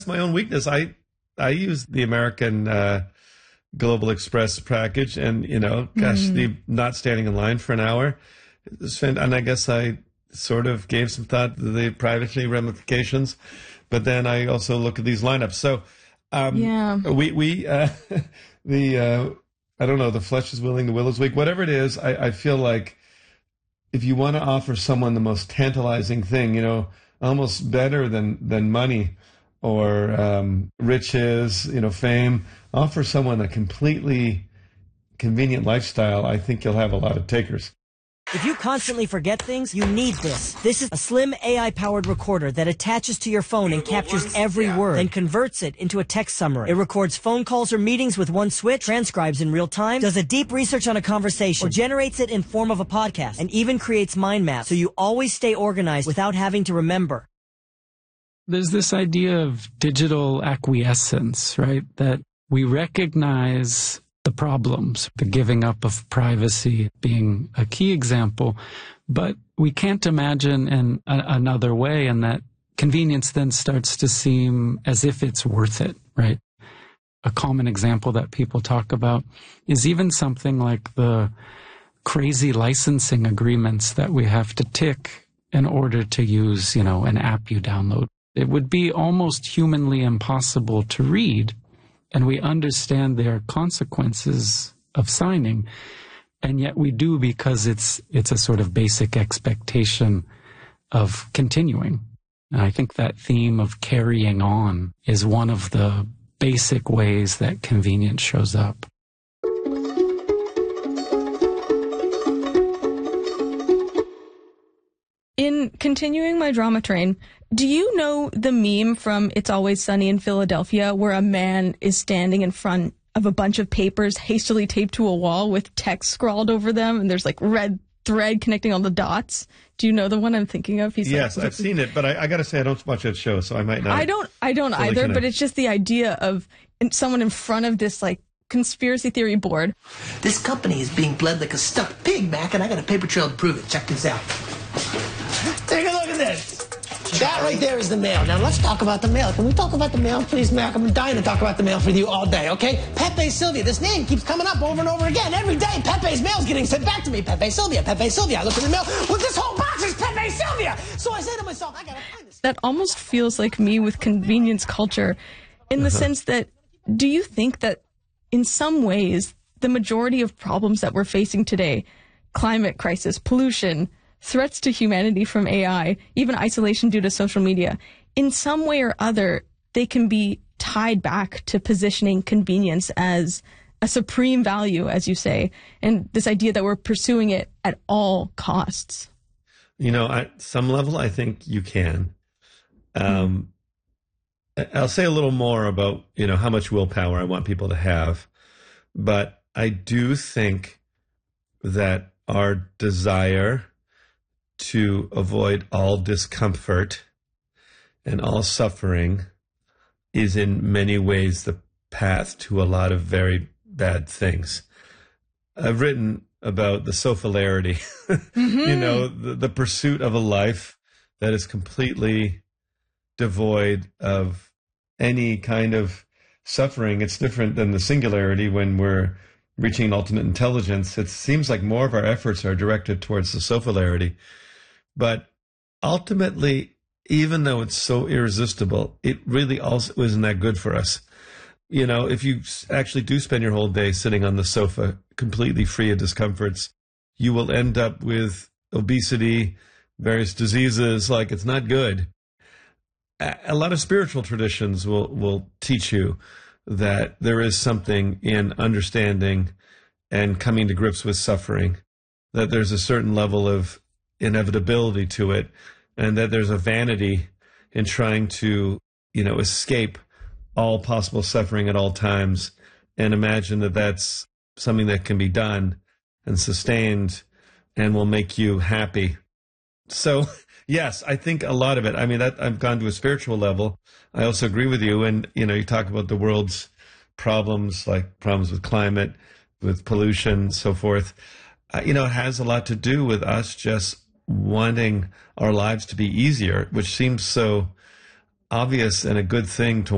my own weakness. I use the American Global Express package, and gosh, the not standing in line for an hour, and I guess I sort of gave some thought to the privacy ramifications, but then I also look at these lineups. So we I don't know, the flesh is willing, the will is weak. Whatever it is, I feel like if you want to offer someone the most tantalizing thing, almost better than money or riches, fame, offer someone a completely convenient lifestyle. I think you'll have a lot of takers. If you constantly forget things, you need this. This is a slim AI-powered recorder that attaches to your phone and captures every word, then converts it into a text summary. It records phone calls or meetings with one switch, transcribes in real time, does a deep research on a conversation, or generates it in form of a podcast, and even creates mind maps so you always stay organized without having to remember. There's this idea of digital acquiescence, right? That we recognize the problems, the giving up of privacy being a key example, but we can't imagine in another way, and that convenience then starts to seem as if it's worth it, right? A common example that people talk about is even something like the crazy licensing agreements that we have to tick in order to use, an app you download. It would be almost humanly impossible to read, and we understand there are consequences of signing, and yet we do because it's a sort of basic expectation of continuing. And I think that theme of carrying on is one of the basic ways that convenience shows up. In continuing my drama train, do you know the meme from It's Always Sunny in Philadelphia where a man is standing in front of a bunch of papers hastily taped to a wall with text scrawled over them, and there's like red thread connecting all the dots? Do you know the one I'm thinking of? Yes, I've seen it, but I got to say I don't watch that show, so I might not. I don't either, connect. But it's just the idea of someone in front of this like conspiracy theory board. This company is being bled like a stuck pig, Mac, and I got a paper trail to prove it. Check this out. Take a look at this. That right there is the mail. Now let's talk about the mail. Can we talk about the mail, please, Mac? I'm dying to talk about the mail with you all day, okay? Pepe Sylvia. This name keeps coming up over and over again. Every day, Pepe's mail's getting sent back to me. Pepe Sylvia, Pepe Sylvia. I look in the mail. Well, this whole box is Pepe Sylvia. So I say to myself, I gotta find this. That almost feels like me with convenience culture in the sense that, do you think that in some ways, the majority of problems that we're facing today, climate crisis, pollution, threats to humanity from AI, even isolation due to social media, in some way or other, they can be tied back to positioning convenience as a supreme value, as you say, and this idea that we're pursuing it at all costs? At some level, I think you can. I'll say a little more about, how much willpower I want people to have, but I do think that our desire to avoid all discomfort and all suffering is in many ways the path to a lot of very bad things. I've written about the sofalarity, the pursuit of a life that is completely devoid of any kind of suffering. It's different than the singularity when we're reaching ultimate intelligence. It seems like more of our efforts are directed towards the sofalarity. But ultimately, even though it's so irresistible, it really also isn't that good for us. If you actually do spend your whole day sitting on the sofa, completely free of discomforts, you will end up with obesity, various diseases. Like, it's not good. A lot of spiritual traditions will teach you that there is something in understanding and coming to grips with suffering, that there's a certain level of inevitability to it, and that there's a vanity in trying to, escape all possible suffering at all times and imagine that that's something that can be done and sustained and will make you happy. So, yes, I think a lot of it, that I've gone to a spiritual level. I also agree with you. And, you talk about the world's problems, like problems with climate, with pollution, so forth. It has a lot to do with us just wanting our lives to be easier, which seems so obvious and a good thing to